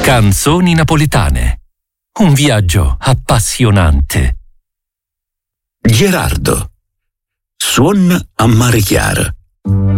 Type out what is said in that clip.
Canzoni napoletane. Un viaggio appassionante. Gerardo. Suon a mare chiaro.